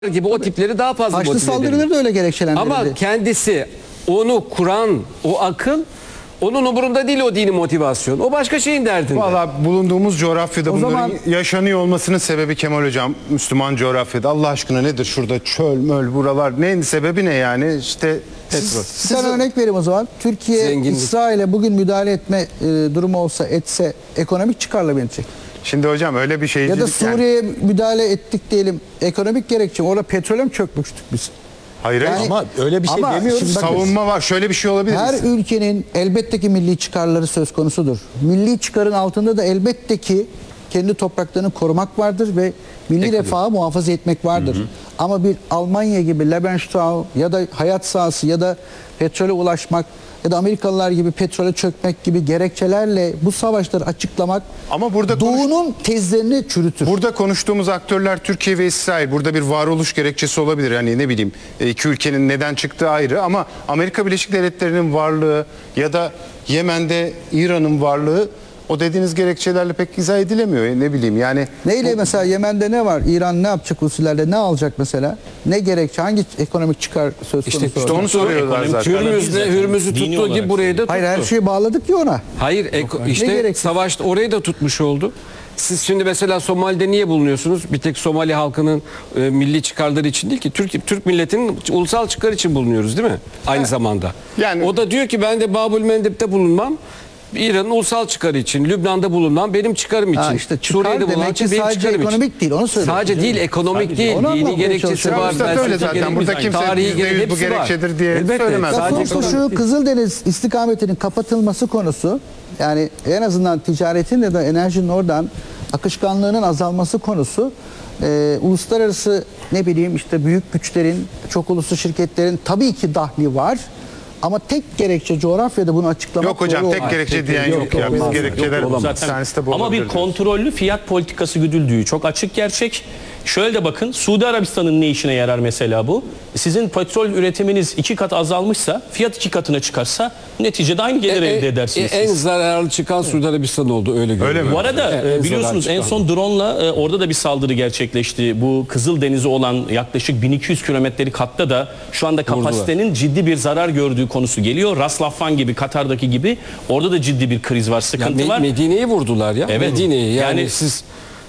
gibi o tipleri daha fazla Haçlı motive saldırıları edebilir. da öyle gerekçelendirildi. Ama kendisi, onu kuran o akıl, onun umurunda değil o dini motivasyon. O başka şeyin derdinde. Valla bulunduğumuz coğrafyada O bunların zaman- yaşanıyor olmasının sebebi Kemal Hocam, Müslüman coğrafyada. Allah aşkına nedir şurada çöl möl buralar, neyin sebebi ne yani? İşte Petrol. Bir tane örnek vereyim o zaman. Türkiye Zenginlik. İsrail'e bugün müdahale etme durumu olsa etse ekonomik çıkarla mı edecek? şimdi hocam öyle bir Ya şeycilik da Suriye'ye müdahale ettik diyelim, ekonomik gerekçe. Orada petrole mi çökmüştük biz? hayır, hayır. Yani- Ama öyle bir şey Ama demiyoruz. şimdi bakın, Savunma var, şöyle bir şey olabilir. her mi? ülkenin elbette ki milli çıkarları söz konusudur. Milli çıkarın altında da elbette ki kendi topraklarını korumak vardır ve milli refahı muhafaza etmek vardır. Ama bir Almanya gibi Lebensstau ya da hayat sahası ya da petrole ulaşmak ya da Amerikalılar gibi petrole çökmek gibi gerekçelerle bu savaşları açıklamak Ama burada Doğu'nun tezlerini çürütür. Burada konuştuğumuz aktörler Türkiye ve İsrail. Burada bir varoluş gerekçesi olabilir. Yani ne bileyim, iki ülkenin neden çıktığı ayrı ama Amerika Birleşik Devletleri'nin varlığı ya da Yemen'de İran'ın varlığı o dediğiniz gerekçelerle pek izah edilemiyor. Ne bileyim yani. Neyle mesela Yemen'de ne var? İran ne yapacak Husilerle? Ne alacak mesela? Ne gerekçe? Hangi ekonomik çıkar söz konusu? İşte orada? onu soruyorlar Ekonomik zaten. çıkarlar değil zaten. Hürmüz'ü Dini tuttuğu gibi olarak burayı da tuttu. Hayır, her şeyi bağladık ya ona. Hayır, işte gereksiz? savaşta orayı da tutmuş oldu. Siz şimdi mesela Somali'de niye bulunuyorsunuz? Bir tek Somali halkının milli çıkarları için değil ki Türk milletinin ulusal çıkar için bulunuyoruz değil mi? Aynı zamanda. Yani- O da diyor ki ben de Babül Mendeb'de bulunmam. İran'ın ulusal çıkarı için, Lübnan'da bulunmam benim çıkarım için. Ha, işte çıkar Suriye'de bulunmam demek ki için benim sadece çıkarım ekonomik için. değil, onu söylüyorum. Sadece değil, ekonomik Sadece değil, onu dini anlatmaya gerekçesi çalışıyorum. var. Üstad öyle felsefi zaten. gerekçesi Burada var, kimse tarihi %100 bu hepsi var. gerekçedir diye Elbette. söylemez. Ya Sadece sonuçta ekonomik şu değil. Kızıldeniz istikametinin kapatılması konusu, yani en azından ticaretin ya da enerjinin oradan akışkanlığının azalması konusu, uluslararası ne bileyim işte büyük güçlerin, çok uluslu şirketlerin tabii ki dahli var. Ama tek gerekçe coğrafyada bunu açıklamak Yok hocam, doğru tek olmaz. gerekçe diyen yok ya. Biz olmaz. gerekçeler Yok, bir tanesi de bu Ama olabilir bir diyoruz. kontrollü fiyat politikası güdüldüğü çok açık gerçek. Şöyle de bakın, Suudi Arabistan'ın ne işine yarar mesela bu? Sizin petrol üretiminiz 2 kat azalmışsa, fiyat 2 katına çıkarsa neticede aynı gelir elde edersiniz En siz. zararlı çıkan Suudi Arabistan oldu öyle görünüyor. Öyle mi? Bu arada En biliyorsunuz zararlı en son drone'la orada da bir saldırı gerçekleşti. Bu Kızıldeniz'e olan yaklaşık 1200 kilometrelik hatta da şu anda kapasitenin ciddi bir zarar gördüğü konusu geliyor. Ras Laffan gibi, Katar'daki gibi orada da ciddi bir kriz var, sıkıntı var. Medine'yi vurdular ya. Evet. Medine'yi yani, Yani- siz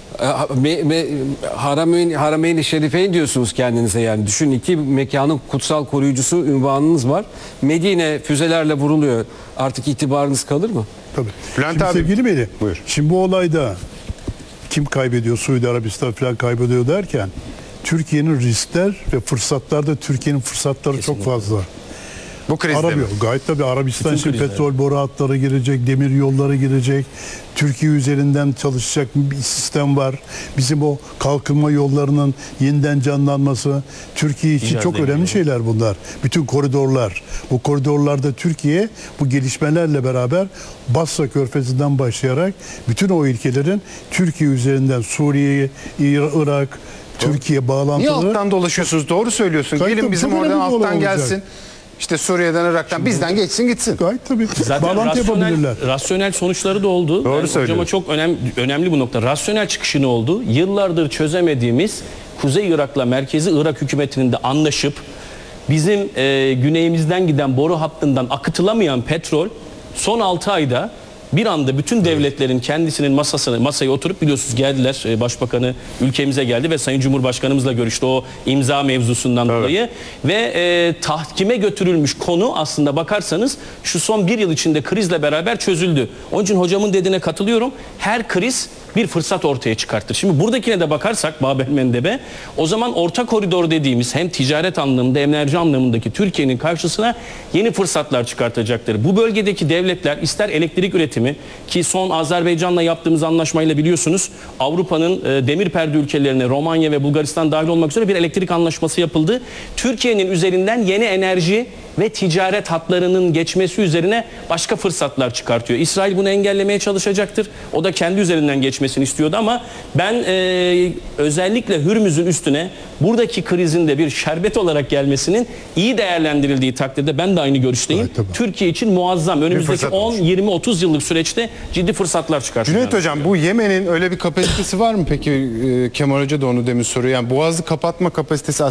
Harameyn-i Şerifeyn diyorsunuz kendinize yani. Düşün, iki mekanın kutsal koruyucusu unvanınız var. Medine füzelerle vuruluyor. Artık itibarınız kalır mı? Tabii. Bülent Şimdi abi, sevgili Melih, buyur. şimdi bu olayda kim kaybediyor, Suudi Arabistan falan kaybediyor derken Türkiye'nin riskler ve fırsatlarda Türkiye'nin fırsatları çok fazla. Bu krizde mi? Aramıyor. Gayet tabii Arabistan Bütün için krizler. petrol boru hatları girecek, demir yolları girecek. Türkiye üzerinden çalışacak bir sistem var. Bizim o kalkınma yollarının yeniden canlanması Türkiye için İcaz çok deniyor. önemli şeyler bunlar. Bütün koridorlar. Bu koridorlarda Türkiye bu gelişmelerle beraber Basra Körfezi'nden başlayarak bütün o ülkelerin Türkiye üzerinden Suriye, Irak, Türkiye Niye bağlantılı. alttan dolaşıyorsunuz? Doğru söylüyorsun. Gayet Gelin tabii, bizim çok oradan önemli bir olay alttan olacak. gelsin. İşte Suriye'den, Irak'tan bizden geçsin gitsin. Gayet tabii. Zaten Bağlantı yapabilirler. rasyonel sonuçları da oldu. Doğru Yani söylüyor. hocama çok önemli bu nokta. Rasyonel çıkışı ne oldu? Yıllardır çözemediğimiz Kuzey Irak'la Merkezi Irak hükümetinin de anlaşıp bizim güneyimizden giden boru hattından akıtılamayan petrol son 6 ayda bir anda bütün devletlerin kendisinin masaya oturup, biliyorsunuz geldiler, başbakanı ülkemize geldi ve Sayın Cumhurbaşkanımızla görüştü o imza mevzusundan dolayı ve tahkime götürülmüş konu aslında bakarsanız şu son bir yıl içinde krizle beraber çözüldü. Onun için hocamın dediğine katılıyorum. Her kriz bir fırsat ortaya çıkartır. Şimdi buradakine de bakarsak Babel Mendeb'e, o zaman orta koridor dediğimiz hem ticaret anlamında hem enerji anlamındaki Türkiye'nin karşısına yeni fırsatlar çıkartacaktır. Bu bölgedeki devletler ister elektrik üretimi, ki son Azerbaycan'la yaptığımız anlaşmayla biliyorsunuz Avrupa'nın demir perde ülkelerine, Romanya ve Bulgaristan dahil olmak üzere bir elektrik anlaşması yapıldı. Türkiye'nin üzerinden yeni enerji ve ticaret hatlarının geçmesi üzerine başka fırsatlar çıkartıyor. İsrail bunu engellemeye çalışacaktır. O da kendi üzerinden geçmesini istiyordu ama ben özellikle Hürmüz'ün üstüne buradaki krizin de bir şerbet olarak gelmesinin iyi değerlendirildiği takdirde ben de aynı görüşteyim. Evet, tabii. Türkiye için muazzam. Önümüzdeki fırsat 10, olur. 20, 30 yıllık süreçte ciddi fırsatlar çıkartacak. Cüneyt Hocam, bu Yemen'in öyle bir kapasitesi var mı peki? Kemal Hoca da onu demin soruyor. Yani Boğaz'ı kapatma kapasitesi